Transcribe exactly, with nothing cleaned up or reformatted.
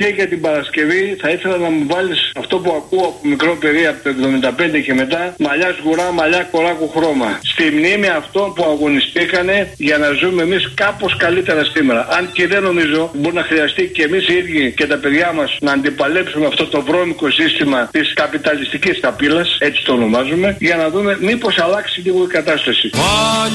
Και για την Παρασκευή θα ήθελα να μου βάλεις αυτό που ακούω από μικρό παιδί από το εβδομήντα πέντε και μετά. Μαλλιά σγουρά, μαλλιά κοράκου χρώμα. Στη μνήμη αυτών που αγωνιστήκανε για να ζούμε εμείς κάπως καλύτερα σήμερα. Αν και δεν νομίζω μπορεί να χρειαστεί και εμείς οι ίδιοι και τα παιδιά μας να αντιπαλέψουμε αυτό το βρώμικο σύστημα της καπιταλιστικής ταπείλας, έτσι το ονομάζουμε, για να δούμε μήπως αλλάξει λίγο η κατάσταση.